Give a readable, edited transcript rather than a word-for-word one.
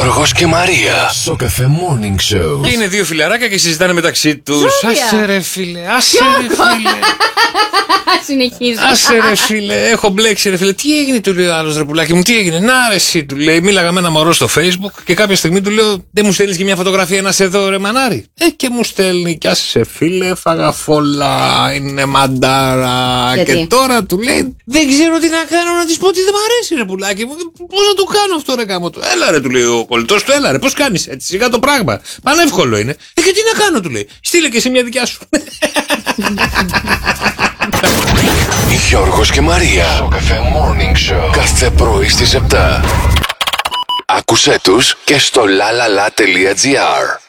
Γιώργος και Μαρία. Σοκαφέ Morning Show. Είναι δύο φιλαράκια και συζητάνε μεταξύ τους. Άσε ρε φίλε, άσε ρε φίλε. Συνεχίζω. Άσε ρε φίλε, έχω μπλέξει ρε φίλε. Τι έγινε, του λέει ο άλλος, ρε πουλάκι μου, τι έγινε? Να ρε εσύ, του λέει. Μίλαγα με ένα μωρό στο Facebook και κάποια στιγμή του λέω, δεν μου στέλνεις και μια φωτογραφία να σε δω, ρε μανάρι? Και μου στέλνει, κι άσε φίλε, έφαγα φόλα, είναι μαντάρα. Γιατί? Και τώρα του λέει, δεν ξέρω τι να κάνω, να της πω ότι δεν μ' αρέσει, ρε πουλάκι μου. Πώς να το κάνω αυτό, ρε γάμο του? Έλα ρε, του λέει ο κολλητός του, έλα ρε, πώς κάνεις έτσι, σιγά το πράγμα. Πανεύκολο είναι. Και τι να κάνω, του λέει. Στείλε και σε μια δικιά σου. Γιώργος και Μαρία. Σοκαφέ Morning Show. Κάθε πρωί στις 7. Άκουσέ τους και στο lalala.gr.